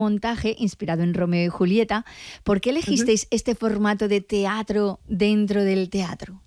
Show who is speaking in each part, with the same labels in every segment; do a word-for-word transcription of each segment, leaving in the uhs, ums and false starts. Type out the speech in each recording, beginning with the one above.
Speaker 1: montaje inspirado en Romeo y Julieta. ¿Por qué elegisteis uh-huh. este formato de teatro dentro del teatro?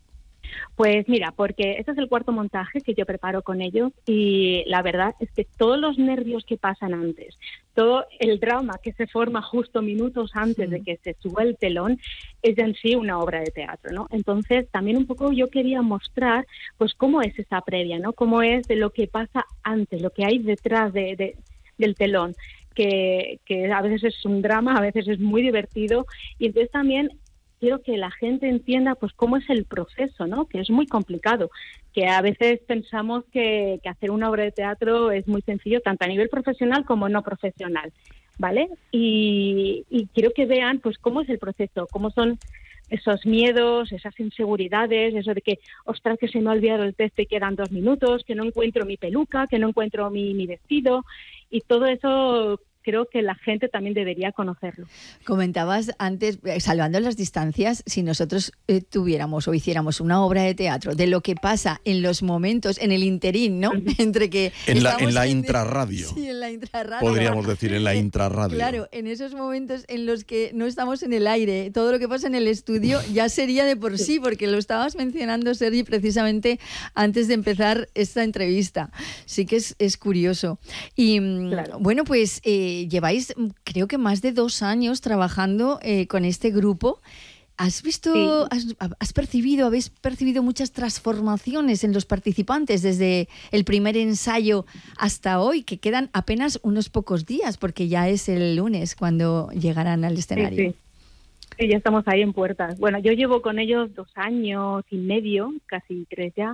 Speaker 2: Pues mira, porque este es el cuarto montaje que yo preparo con ellos y la verdad es que todos los nervios que pasan antes, todo el drama que se forma justo minutos antes sí. de que se suba el telón, es en sí una obra de teatro, ¿no? Entonces también un poco yo quería mostrar pues cómo es esa previa, ¿no? Cómo es de lo que pasa antes, lo que hay detrás de, de, del telón, que, que a veces es un drama, a veces es muy divertido y entonces también quiero que la gente entienda pues cómo es el proceso, ¿no? Que es muy complicado, que a veces pensamos que, que hacer una obra de teatro es muy sencillo, tanto a nivel profesional como no profesional, ¿vale? Y, y quiero que vean pues cómo es el proceso, cómo son esos miedos, esas inseguridades, eso de que, ostras, que se me ha olvidado el texto y quedan dos minutos, que no encuentro mi peluca, que no encuentro mi, mi vestido, y todo eso creo que la gente también debería conocerlo.
Speaker 1: Comentabas antes, salvando las distancias, si nosotros eh, tuviéramos o hiciéramos una obra de teatro de lo que pasa en los momentos, en el interín, ¿no? Entre que
Speaker 3: en la, en la intrarradio.
Speaker 1: Sí, en la intrarradio.
Speaker 3: Podríamos decir, en la intrarradio.
Speaker 1: Claro, en esos momentos en los que no estamos en el aire, todo lo que pasa en el estudio ya sería de por sí, porque lo estabas mencionando, Sergi, precisamente antes de empezar esta entrevista. Sí que es, es curioso. Y claro. bueno, pues... Eh, lleváis, creo que más de dos años trabajando eh, con este grupo. ¿Has visto, sí. has, has percibido, habéis percibido muchas transformaciones en los participantes desde el primer ensayo hasta hoy, que quedan apenas unos pocos días, porque ya es el lunes cuando llegarán al escenario?
Speaker 2: Sí, sí. sí, ya estamos ahí en puertas. Bueno, yo llevo con ellos dos años y medio, casi tres ya,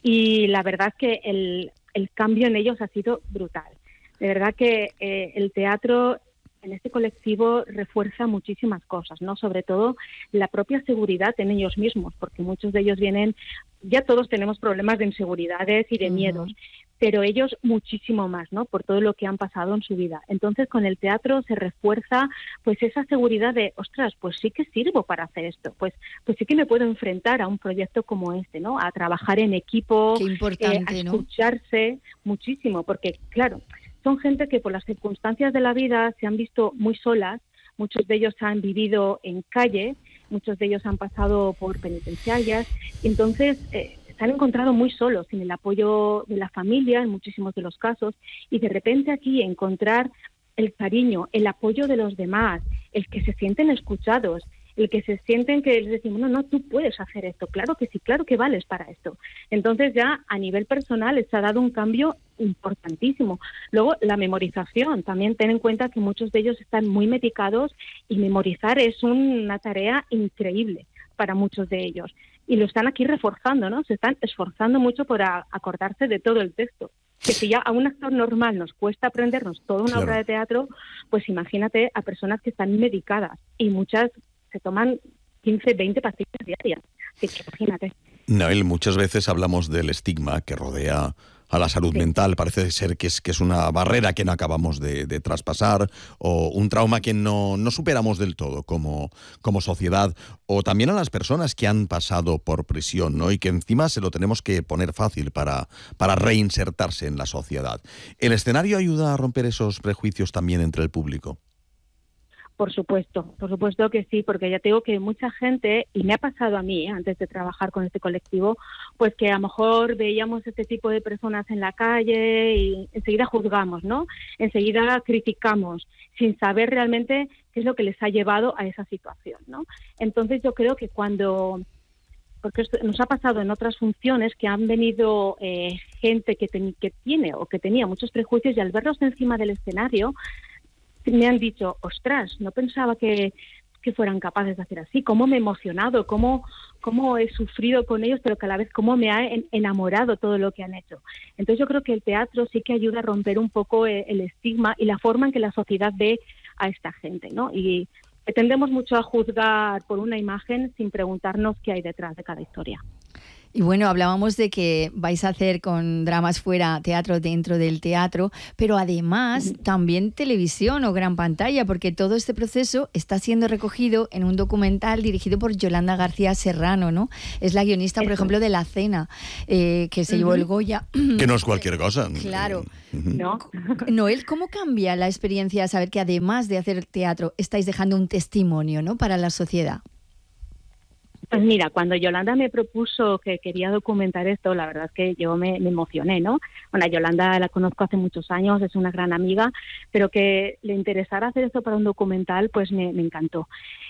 Speaker 2: y la verdad es que el, el cambio en ellos ha sido brutal. De verdad que eh, el teatro en este colectivo refuerza muchísimas cosas, ¿no? Sobre todo la propia seguridad en ellos mismos, porque muchos de ellos vienen, ya todos tenemos problemas de inseguridades y de uh-huh. miedos, pero ellos muchísimo más, ¿no? Por todo lo que han pasado en su vida. Entonces, con el teatro se refuerza pues esa seguridad de, ostras, pues sí que sirvo para hacer esto, pues pues sí que me puedo enfrentar a un proyecto como este, ¿no? A trabajar en equipo,
Speaker 1: Qué importante,
Speaker 2: eh, a escucharse, ¿no? Muchísimo, porque, claro, son gente que por las circunstancias de la vida se han visto muy solas, muchos de ellos han vivido en calle, muchos de ellos han pasado por penitenciarias, entonces eh, se han encontrado muy solos, sin el apoyo de la familia en muchísimos de los casos, y de repente aquí encontrar el cariño, el apoyo de los demás, el que se sienten escuchados, el que se sienten que les decimos, no, no, tú puedes hacer esto, claro que sí, claro que vales para esto. Entonces ya a nivel personal les ha dado un cambio importantísimo. Luego la memorización, también ten en cuenta que muchos de ellos están muy medicados y memorizar es una tarea increíble para muchos de ellos. Y lo están aquí reforzando, ¿no? Se están esforzando mucho por a, acordarse de todo el texto. Que si ya a un actor normal nos cuesta aprendernos toda una claro. obra de teatro, pues imagínate a personas que están medicadas y muchas se toman quince, veinte pastillas diarias. Así que imagínate.
Speaker 3: Noel, muchas veces hablamos del estigma que rodea a la salud sí. mental. Parece ser que es, que es una barrera que no acabamos de, de traspasar o un trauma que no, no superamos del todo como, como sociedad. O también a las personas que han pasado por prisión, ¿no? Y que encima se lo tenemos que poner fácil para, para reinsertarse en la sociedad. ¿El escenario ayuda a romper esos prejuicios también entre el público?
Speaker 2: Por supuesto, por supuesto que sí, porque ya te digo que mucha gente, y me ha pasado a mí, ¿eh? antes de trabajar con este colectivo, pues que a lo mejor veíamos este tipo de personas en la calle y enseguida juzgamos, ¿no? Enseguida criticamos, sin saber realmente qué es lo que les ha llevado a esa situación, ¿no? Entonces yo creo que cuando... porque esto nos ha pasado en otras funciones que han venido eh, gente que, ten, que tiene o que tenía muchos prejuicios y al verlos encima del escenario me han dicho, ostras, no pensaba que, que fueran capaces de hacer así, cómo me he emocionado, cómo, cómo he sufrido con ellos, pero que a la vez cómo me ha enamorado todo lo que han hecho. Entonces yo creo que el teatro sí que ayuda a romper un poco el, el estigma y la forma en que la sociedad ve a esta gente, ¿no? Y tendemos mucho a juzgar por una imagen sin preguntarnos qué hay detrás de cada historia.
Speaker 1: Y bueno, hablábamos de que vais a hacer con Dramas Fuera teatro dentro del teatro, pero además también televisión o gran pantalla, porque todo este proceso está siendo recogido en un documental dirigido por Yolanda García Serrano, ¿no? Es la guionista, por ejemplo, de La Cena, eh, que se uh-huh. llevó el Goya.
Speaker 3: Que no es cualquier cosa.
Speaker 1: Claro.
Speaker 2: Uh-huh. ¿No?
Speaker 1: Noel, ¿cómo cambia la experiencia saber que además de hacer teatro estáis dejando un testimonio, ¿no?, para la sociedad?
Speaker 2: Pues mira, cuando Yolanda me propuso que quería documentar esto, la verdad es que yo me, me emocioné, ¿no? Bueno, Yolanda la conozco hace muchos años, es una gran amiga, pero que le interesara hacer esto para un documental, pues me, me encantó.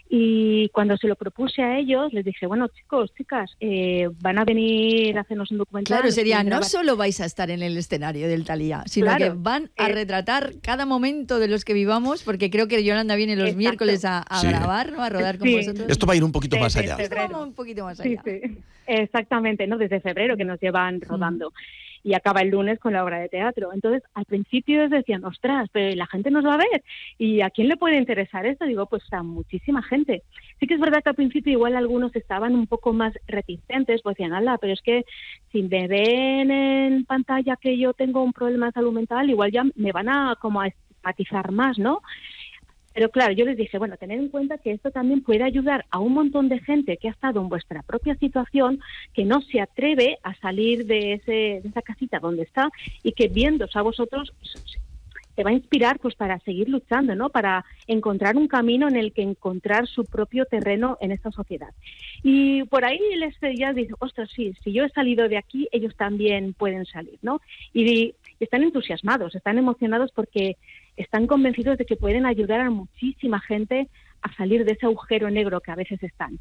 Speaker 2: Y cuando se lo propuse a ellos, les dije, bueno, chicos, chicas, eh, van a venir a hacernos un documental.
Speaker 1: Claro, sería, no solo vais a estar en el escenario del Thalía, sino claro, que van a eh, retratar cada momento de los que vivamos, porque creo que Yolanda viene los exacto. miércoles a, a sí. grabar, ¿no?, a rodar con sí. vosotros.
Speaker 3: Esto va a ir un poquito más allá.
Speaker 1: Un poquito más allá.
Speaker 2: Sí, sí. Exactamente, ¿no? Desde febrero que nos llevan rodando. Mm. Y acaba el lunes con la obra de teatro. Entonces, al principio ellos decían, ostras, pero la gente nos va a ver. ¿Y a quién le puede interesar esto? Digo, pues a muchísima gente. Sí que es verdad que al principio igual algunos estaban un poco más reticentes, pues decían, ala, pero es que si me ven en pantalla que yo tengo un problema de salud mental, igual ya me van a como a estigmatizar más, ¿no? Pero claro, yo les dije, bueno, tened en cuenta que esto también puede ayudar a un montón de gente que ha estado en vuestra propia situación, que no se atreve a salir de, ese, de esa casita donde está y que viéndose a vosotros te va a inspirar pues para seguir luchando, ¿no? Para encontrar un camino en el que encontrar su propio terreno en esta sociedad. Y por ahí les ya dicen, ostras, sí, si yo he salido de aquí, ellos también pueden salir, ¿no? Y, y están entusiasmados, están emocionados porque están convencidos de que pueden ayudar a muchísima gente a salir de ese agujero negro que a veces están.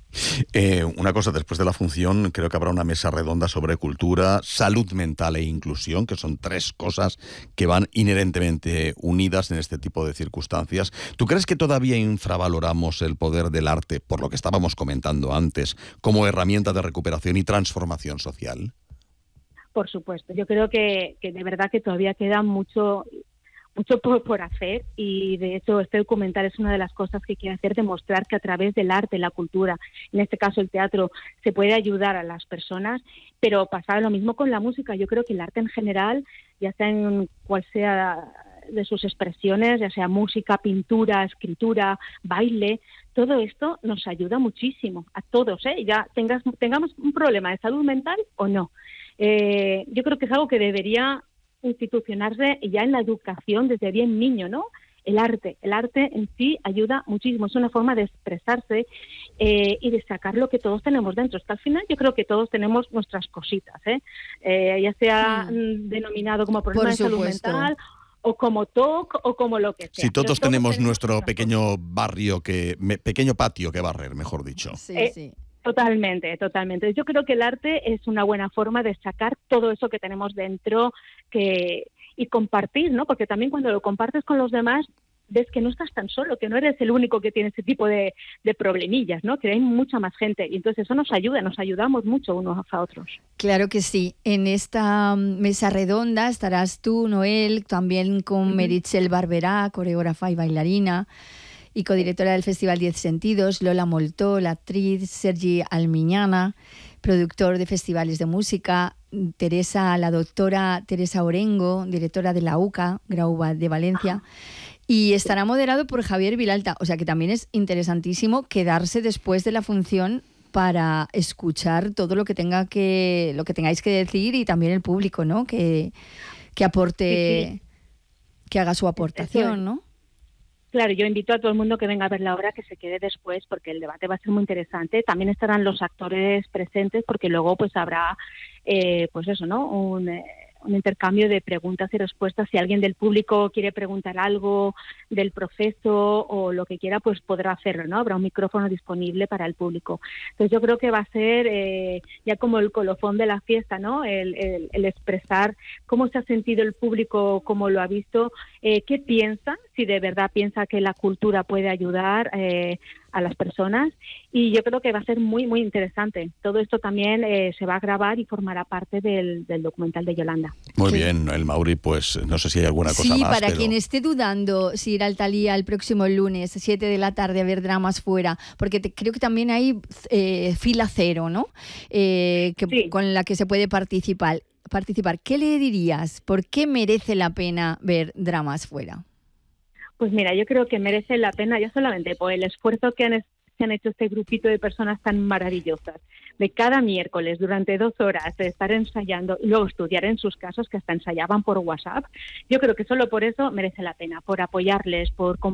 Speaker 3: Eh, una cosa, después de la función creo que habrá una mesa redonda sobre cultura, salud mental e inclusión, que son tres cosas que van inherentemente unidas en este tipo de circunstancias. ¿Tú crees que todavía infravaloramos el poder del arte, por lo que estábamos comentando antes, como herramienta de recuperación y transformación social?
Speaker 2: Por supuesto, yo creo que, que de verdad que todavía queda mucho... mucho por, por hacer y de hecho este documental es una de las cosas que quiere hacer, demostrar que a través del arte, la cultura, en este caso el teatro, se puede ayudar a las personas, pero pasa lo mismo con la música. Yo creo que el arte en general, ya sea en cual sea de sus expresiones, ya sea música, pintura, escritura, baile, todo esto nos ayuda muchísimo a todos, ¿eh? Ya tengas, tengamos un problema de salud mental o no. Eh, yo creo que es algo que debería institucionarse ya en la educación desde bien niño, ¿no? El arte, el arte en sí ayuda muchísimo, es una forma de expresarse eh, y de sacar lo que todos tenemos dentro. Hasta al final yo creo que todos tenemos nuestras cositas, ¿eh? Eh, ya sea mm. denominado como problema de salud mental o como T O C o como lo que sea.
Speaker 3: Si todos, todos tenemos, tenemos nuestro pequeño barrio, que me, pequeño patio que barrer, mejor dicho.
Speaker 1: Sí,
Speaker 2: eh,
Speaker 1: sí.
Speaker 2: Totalmente, totalmente. Yo creo que el arte es una buena forma de sacar todo eso que tenemos dentro que y compartir, ¿no? Porque también cuando lo compartes con los demás ves que no estás tan solo, que no eres el único que tiene ese tipo de, de problemillas, ¿no? Que hay mucha más gente y entonces eso nos ayuda, nos ayudamos mucho unos a otros.
Speaker 1: Claro que sí. En esta mesa redonda estarás tú, Noel, también con uh-huh. Meritxell Barberá, coreógrafa y bailarina, y codirectora del Festival Diez Sentidos, Lola Moltó, la actriz, Sergi Almiñana, productor de festivales de música, Teresa, la doctora Teresa Orengo, directora de la U C A, Grauba de Valencia, y estará moderado por Javier Vilalta. O sea que también es interesantísimo quedarse después de la función para escuchar todo lo que tenga que, lo que tengáis que decir y también el público, ¿no? Que, que aporte, sí, sí. que haga su aportación, ¿no?
Speaker 2: Claro, yo invito a todo el mundo que venga a ver la obra, que se quede después, porque el debate va a ser muy interesante. También estarán los actores presentes, porque luego pues habrá, eh, pues eso, ¿no? Un, eh, un intercambio de preguntas y respuestas. Si alguien del público quiere preguntar algo del proceso o lo que quiera, pues podrá hacerlo, ¿no? Habrá un micrófono disponible para el público. Entonces yo creo que va a ser eh, ya como el colofón de la fiesta, ¿no? El, el, el expresar cómo se ha sentido el público, cómo lo ha visto, eh, qué piensa, si de verdad piensa que la cultura puede ayudar eh, a las personas, y yo creo que va a ser muy, muy interesante. Todo esto también eh, se va a grabar y formará parte del, del documental de Yolanda.
Speaker 3: Muy
Speaker 1: Sí.
Speaker 3: bien, el Mauri, pues no sé si hay alguna cosa
Speaker 1: Sí,
Speaker 3: más.
Speaker 1: para
Speaker 3: pero...
Speaker 1: quien esté dudando si ir al Thalía el próximo lunes, siete de la tarde, a ver dramas fuera, porque te, creo que también hay eh, fila cero, ¿no? Eh, que,
Speaker 2: Sí.
Speaker 1: Con la que se puede participar. participar. ¿Qué le dirías? ¿Por qué merece la pena ver dramas fuera?
Speaker 2: Pues mira, yo creo que merece la pena, ya solamente por el esfuerzo que han, es- que han hecho este grupito de personas tan maravillosas, de cada miércoles durante dos horas de estar ensayando y luego estudiar en sus casos, que hasta ensayaban por WhatsApp. Yo creo que solo por eso merece la pena, por apoyarles, por compartir